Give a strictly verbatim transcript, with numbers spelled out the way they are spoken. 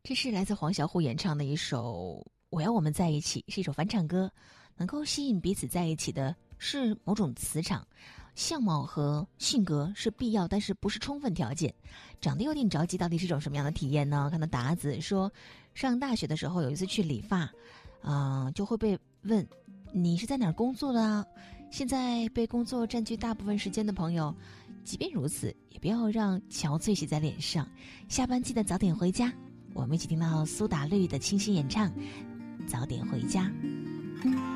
这是来自黄小琥演唱的一首《我要我们在一起》，是一首翻唱歌。能够吸引彼此在一起的是某种磁场，相貌和性格是必要，但是不是充分条件。长得有点着急，到底是一种什么样的体验呢？看到达子说，上大学的时候有一次去理发，嗯、呃，就会被问你是在哪儿工作的啊？现在被工作占据大部分时间的朋友，即便如此，也不要让憔悴写在脸上。下班记得早点回家。我们一起听到苏打绿的清新演唱《早点回家》。